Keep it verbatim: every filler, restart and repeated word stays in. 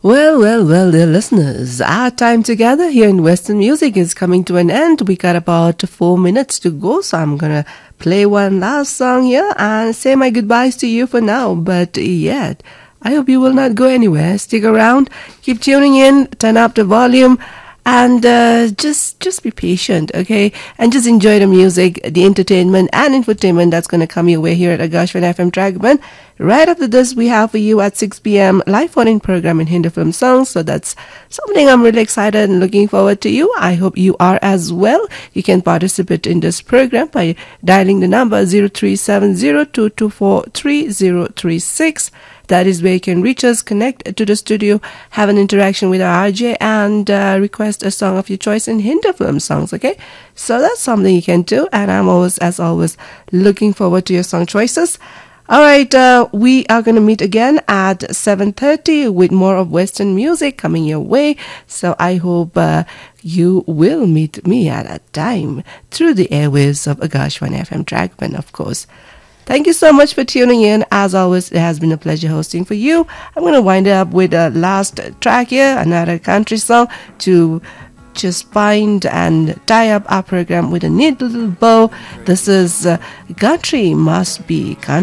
Well, well, well, dear listeners, our time together here in Western Music is coming to an end. We got about four minutes to go, so I'm gonna play one last song here and say my goodbyes to you for now. But yet, I hope you will not go anywhere. Stick around, keep tuning in, turn up the volume, and uh, just just be patient, okay? And just enjoy the music, the entertainment and infotainment that's going to come your way here at Agashwan F M Dragoman. Right after this, we have for you at six p.m. live phone-in program in Hindi film songs. So that's something I'm really excited and looking forward to you. I hope you are as well. You can participate in this program by dialing the number zero three seven zero two two four three zero three six. That is where you can reach us, connect to the studio, have an interaction with our R J, and uh, request a song of your choice in Hindi film songs, okay? So that's something you can do, and I'm always, as always, looking forward to your song choices. All right, uh, we are going to meet again at seven thirty with more of Western music coming your way. So I hope uh, you will meet me at that time through the airwaves of Agashwan F M Dragoman, of course. Thank you so much for tuning in. As always, it has been a pleasure hosting for you. I'm going to wind up with a last track here, another country song to just bind and tie up our program with a neat little bow. This is uh, Country Must Be Country.